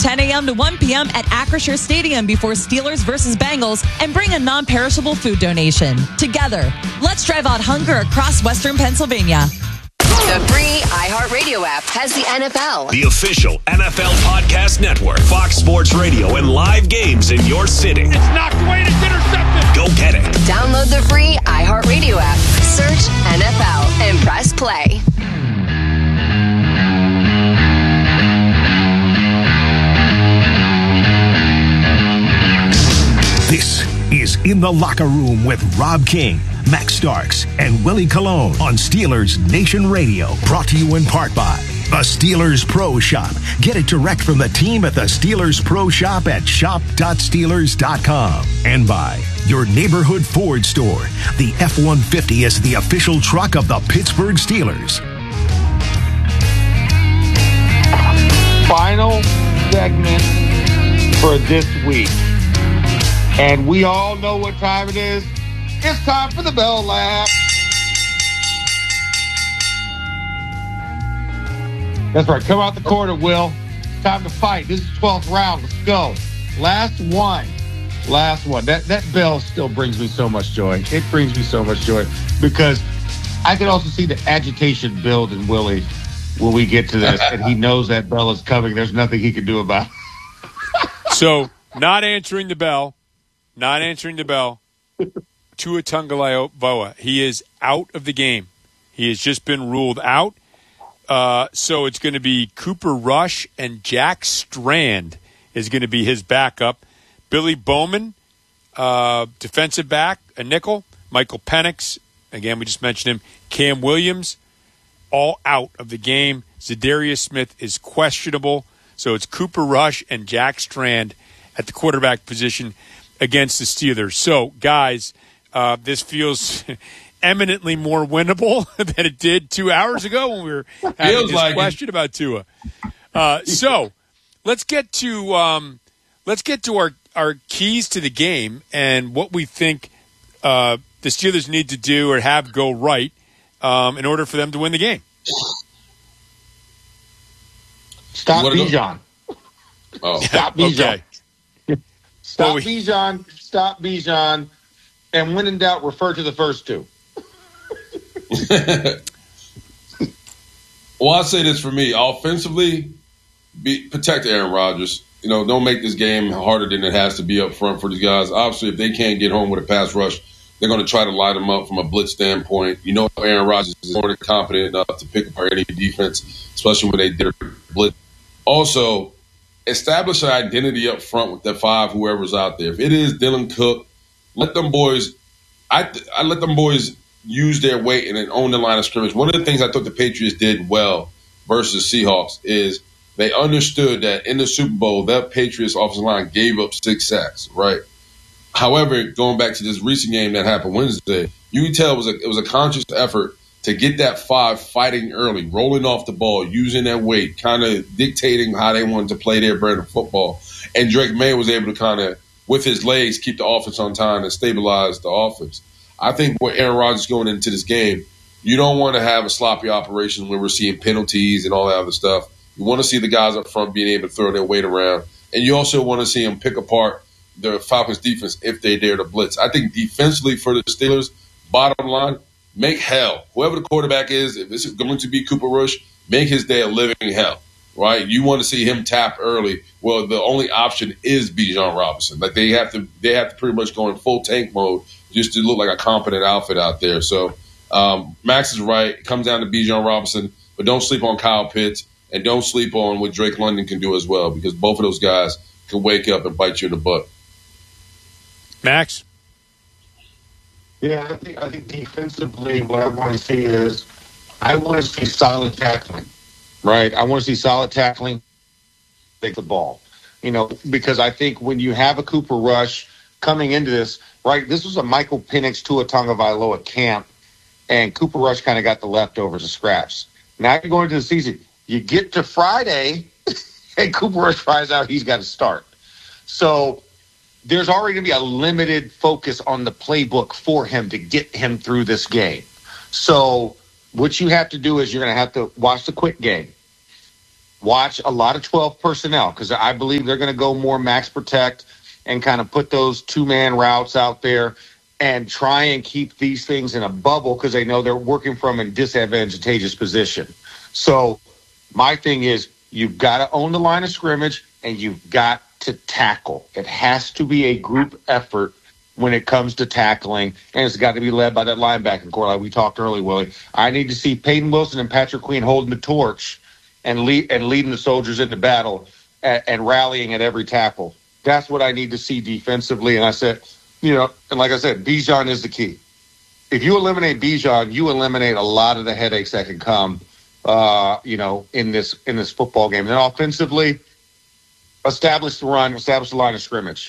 10 a.m. to 1 p.m. at Acrisure Stadium before Steelers versus Bengals, and bring a non-perishable food donation. Together, let's drive out hunger across Western Pennsylvania. The free iHeartRadio app has the NFL. The official NFL podcast network, Fox Sports Radio, and live games in your city. It's knocked away and it's intercepted. Go get it. Download the free iHeartRadio app. Search NFL and press play. This is In the Locker Room with Rob King, Max Starks, and Willie Colon on Steelers Nation Radio. Brought to you in part by the Steelers Pro Shop. Get it direct from the team at the Steelers Pro Shop at shop.steelers.com. And by your neighborhood Ford store. The F-150 is the official truck of the Pittsburgh Steelers. Final segment for this week. And we all know what time it is. It's time for the Bell Lap. That's right. Come out the corner, Will. It's time to fight. This is the 12th round. Let's go. Last one. That bell still brings me so much joy. It brings me so much joy because I can also see the agitation build in Willie when we get to this, and he knows that bell is coming. There's nothing he can do about it. So, not answering the bell. Tua Tagovailoa. He is out of the game. He has just been ruled out. So it's going to be Cooper Rush and Jack Strand is going to be his backup. Billy Bowman, defensive back, a nickel. Michael Penix, again, we just mentioned him. Cam Williams, all out of the game. Zadarius Smith is questionable. So it's Cooper Rush and Jack Strand at the quarterback position against the Steelers. So, guys, this feels eminently more winnable than it did 2 hours ago when we were having this question about Tua. So, let's get to our keys to the game and what we think the Steelers need to do or have go right in order for them to win the game. Stop Bijan. Stop Bijan. Okay. Stop Bijan, and when in doubt, refer to the first two. Well, I'll say this for me. Offensively, protect Aaron Rodgers. Don't make this game harder than it has to be up front for these guys. Obviously, if they can't get home with a pass rush, they're going to try to light them up from a blitz standpoint. Aaron Rodgers is more than competent enough to pick apart any defense, especially when they did a blitz. Also, establish an identity up front with the five, whoever's out there. If it is Dylan Cook, let them boys. I let them boys use their weight and then own the line of scrimmage. One of the things I thought the Patriots did well versus Seahawks is they understood that in the Super Bowl, that Patriots offensive line gave up 6 sacks, right? However, going back to this recent game that happened Wednesday, you can tell it was a conscious effort to get that 5 fighting early, rolling off the ball, using their weight, kind of dictating how they wanted to play their brand of football. And Drake May was able to kind of, with his legs, keep the offense on time and stabilize the offense. I think with Aaron Rodgers going into this game, you don't want to have a sloppy operation where we're seeing penalties and all that other stuff. You want to see the guys up front being able to throw their weight around. And you also want to see them pick apart the Falcons' defense if they dare to blitz. I think defensively for the Steelers, bottom line, make hell. Whoever the quarterback is, if it's going to be Cooper Rush, make his day a living hell, right? You want to see him tap early. Well, the only option is Bijan Robinson. Like they have to pretty much go in full tank mode just to look like a competent outfit out there. So Max is right. It comes down to Bijan Robinson, but don't sleep on Kyle Pitts and don't sleep on what Drake London can do as well, because both of those guys can wake up and bite you in the butt. Max? Yeah, I think defensively what I want to see is I want to see solid tackling, right? I want to see solid tackling, take the ball, because I think when you have a Cooper Rush coming into this, right, this was a Michael Penix Tua Tagovailoa camp, and Cooper Rush kind of got the leftovers of scraps. Now you're going into the season. You get to Friday, and Cooper Rush finds out he's got to start. So there's already going to be a limited focus on the playbook for him to get him through this game. So what you have to do is you're going to have to watch the quick game. watch a lot of 12 personnel because I believe they're going to go more max protect and kind of put those two-man routes out there and try and keep these things in a bubble because they know they're working from a disadvantageous position. So my thing is you've got to own the line of scrimmage and you've got to tackle. It has to be a group effort when it comes to tackling, and it's got to be led by that linebacker core like we talked earlier, Willie. I need to see Peyton Wilson and Patrick Queen holding the torch and leading the soldiers into battle and rallying at every tackle. That's what I need to see defensively. And I said, and like I said, Bijan is the key. If you eliminate Bijan, you eliminate a lot of the headaches that can come, in this football game. And then offensively, establish the run, establish the line of scrimmage.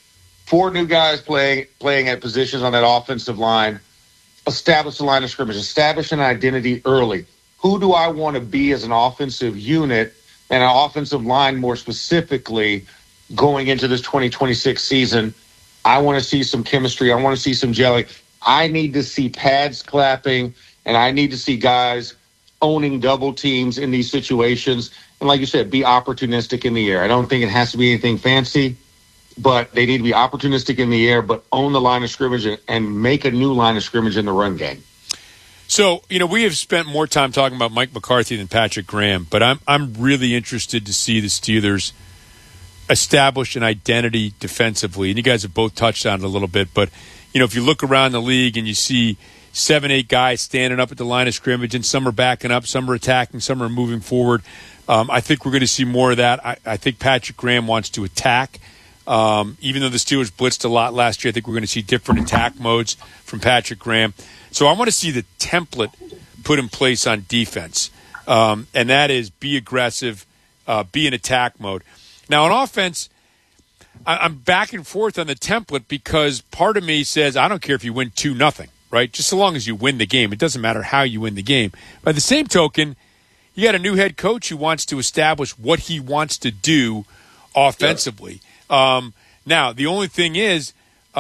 4 new guys playing at positions on that offensive line. Establish the line of scrimmage. Establish an identity early. Who do I want to be as an offensive unit and an offensive line more specifically going into this 2026 season? I want to see some chemistry. I want to see some gelling. I need to see pads clapping, and I need to see guys owning double teams in these situations. And like you said, be opportunistic in the air. I don't think it has to be anything fancy, but they need to be opportunistic in the air, but own the line of scrimmage and make a new line of scrimmage in the run game. So, we have spent more time talking about Mike McCarthy than Patrick Graham, but I'm really interested to see the Steelers establish an identity defensively. And you guys have both touched on it a little bit, but, if you look around the league and you see 7-8 guys standing up at the line of scrimmage, and some are backing up, some are attacking, some are moving forward, I think we're going to see more of that. I think Patrick Graham wants to attack. Even though the Steelers blitzed a lot last year, I think we're going to see different attack modes from Patrick Graham. So I want to see the template put in place on defense, and that is be aggressive, be in attack mode. Now, on offense, I'm back and forth on the template because part of me says I don't care if you win 2-0, right? Just so long as you win the game. It doesn't matter how you win the game. By the same token, you got a new head coach who wants to establish what he wants to do offensively. Yeah. Now, the only thing is,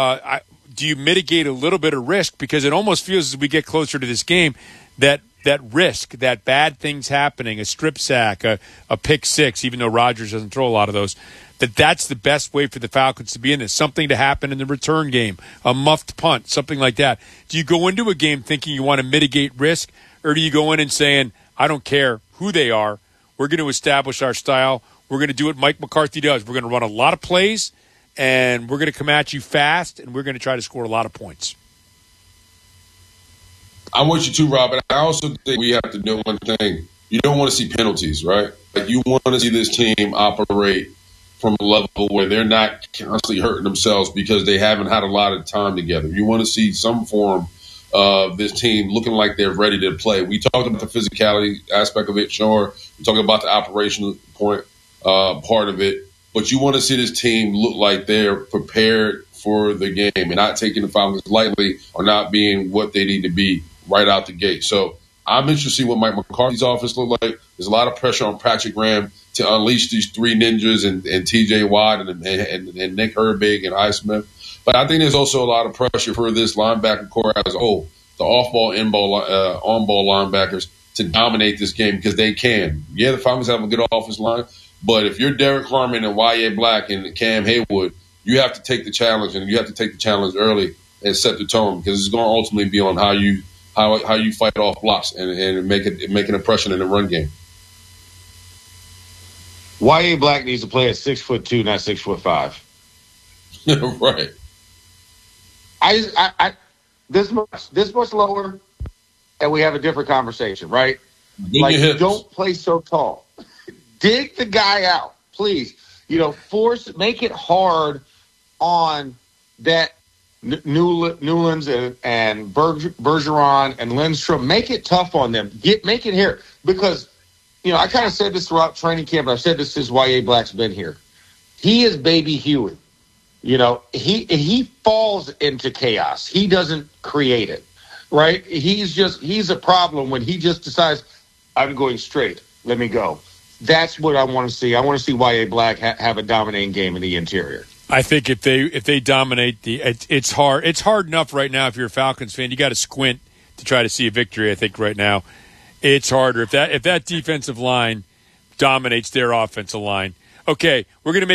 do you mitigate a little bit of risk? Because it almost feels as we get closer to this game that risk, that bad things happening, a strip sack, a pick six, even though Rodgers doesn't throw a lot of those, that's the best way for the Falcons to be in this. Something to happen in the return game, a muffed punt, something like that. Do you go into a game thinking you want to mitigate risk, or do you go in and saying, I don't care who they are, we're going to establish our style, we're going to do what Mike McCarthy does. We're going to run a lot of plays, and we're going to come at you fast, and we're going to try to score a lot of points. I'm with you too, Rob. But I also think we have to do one thing. You don't want to see penalties, right? Like you want to see this team operate from a level where they're not constantly hurting themselves because they haven't had a lot of time together. You want to see some form of this team looking like they're ready to play. We talked about the physicality aspect of it, sure. We talked about the operational point part of it. But you want to see this team look like they're prepared for the game and not taking the Falcons lightly or not being what they need to be right out the gate. So I'm interested to see what Mike McCarthy's offense look like. There's a lot of pressure on Patrick Graham to unleash these 3 ninjas and T.J. Watt and Nick Herbig and Highsmith. But I think there's also a lot of pressure for this linebacker core as a whole, the off-ball, on-ball linebackers, to dominate this game because they can. Yeah, the Falcons have a good offensive line, but if you're Derek Harmon and Y.A. Black and Cam Haywood, you have to take the challenge, and you have to take the challenge early and set the tone because it's going to ultimately be on how you fight off blocks and make an impression in the run game. Y.A. Black needs to play at 6'2", not 6'5". Right. I this much lower, and we have a different conversation, right? Don't play so tall. Dig the guy out, please. Make it hard on that Newlands and Bergeron and Lindstrom. Make it tough on them. Make it here because I kind of said this throughout training camp. I've said this since Y.A. Black's been here. He is Baby Huey. He falls into chaos. He doesn't create it, right? He's a problem when he just decides, I'm going straight. Let me go. That's what I want to see. I want to see Y.A. Black have a dominating game in the interior. I think if they dominate it's hard. It's hard enough right now if you're a Falcons fan. You got to squint to try to see a victory. I think right now it's harder if that defensive line dominates their offensive line. Okay, we're going to make